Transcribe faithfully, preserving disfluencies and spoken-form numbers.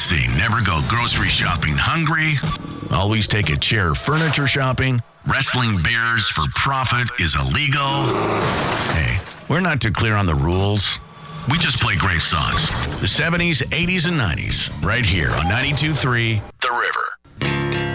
see. Never go grocery shopping hungry. Always take a chair furniture shopping. Wrestling bears for profit is illegal. Hey, we're not too clear on the rules. We just play great songs. The seventies, eighties, and nineties. Right here on ninety-two point three The River.